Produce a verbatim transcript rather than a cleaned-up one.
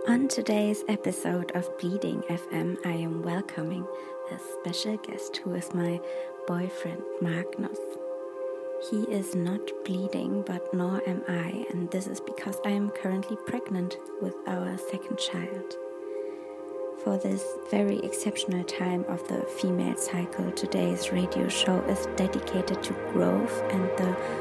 On today's episode of Bleeding F M, I am welcoming a special guest who is my boyfriend, Magnus. He is not bleeding, but nor am I, and this is because I am currently pregnant with our second child. For this very exceptional time of the female cycle, today's radio show is dedicated to growth and the